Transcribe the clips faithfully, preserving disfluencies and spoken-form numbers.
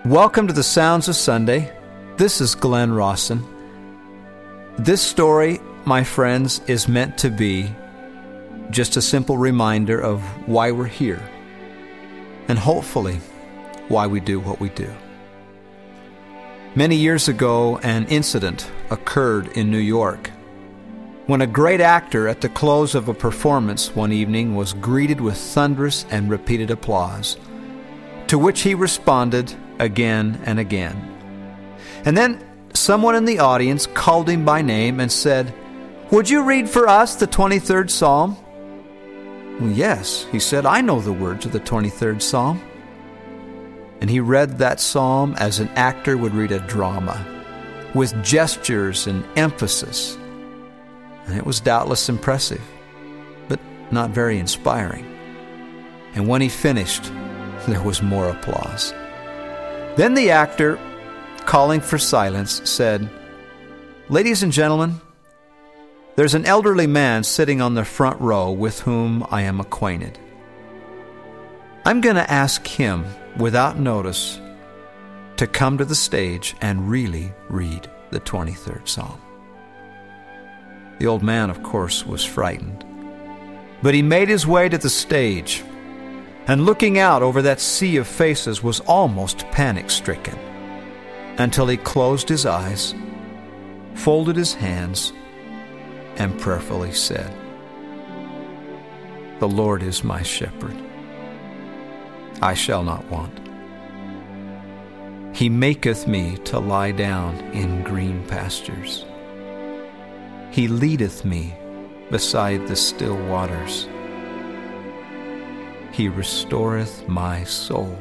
Welcome to the Sounds of Sunday. This is Glenn Rawson. This story, my friends, is meant to be just a simple reminder of why we're here, and hopefully why we do what we do. Many years ago, an incident occurred in New York when a great actor at the close of a performance one evening was greeted with thunderous and repeated applause, to which he responded again and again. And then someone in the audience called him by name and said, "Would you read for us the twenty-third Psalm?" "Well, yes," he said, "I know the words of the twenty-third Psalm." And he read that psalm as an actor would read a drama, with gestures and emphasis. And it was doubtless impressive, but not very inspiring. And when he finished, there was more applause. Then the actor, calling for silence, said, "Ladies and gentlemen, there's an elderly man sitting on the front row with whom I am acquainted. I'm going to ask him, without notice, to come to the stage and really read the twenty-third Psalm." The old man, of course, was frightened, but he made his way to the stage, and looking out over that sea of faces was almost panic-stricken, until he closed his eyes, folded his hands, and prayerfully said, "The Lord is my shepherd. I shall not want. He maketh me to lie down in green pastures. He leadeth me beside the still waters. He restoreth my soul.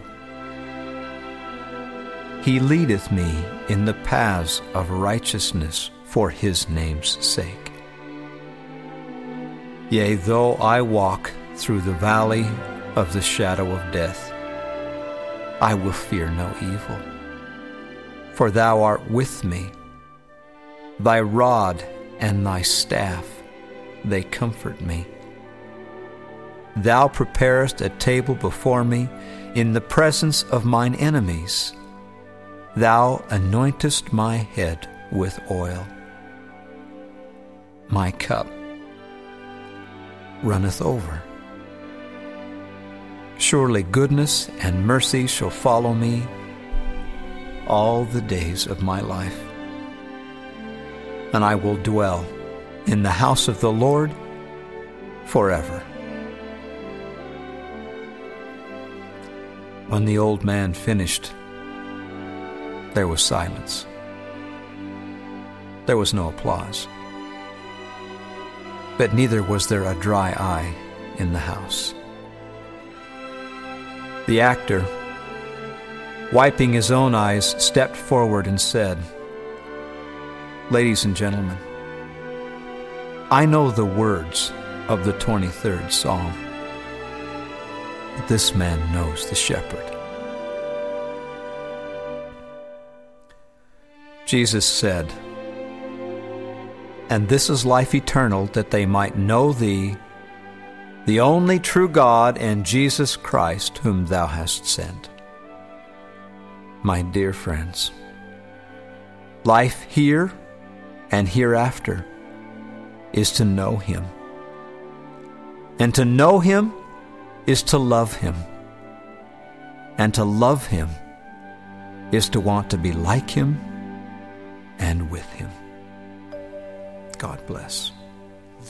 He leadeth me in the paths of righteousness for his name's sake. Yea, though I walk through the valley of the shadow of death, I will fear no evil, for thou art with me. Thy rod and thy staff, they comfort me. Thou preparest a table before me in the presence of mine enemies. Thou anointest my head with oil. My cup runneth over. Surely goodness and mercy shall follow me all the days of my life, and I will dwell in the house of the Lord forever." When the old man finished, there was silence. There was no applause, but neither was there a dry eye in the house. The actor, wiping his own eyes, stepped forward and said, "Ladies and gentlemen, I know the words of the twenty-third Psalm. This man knows the shepherd." Jesus said, "And this is life eternal, that they might know thee, the only true God, and Jesus Christ, whom thou hast sent." My dear friends, life here and hereafter is to know him. And to know him is to love him. And to love him is to want to be like him and with him. God bless.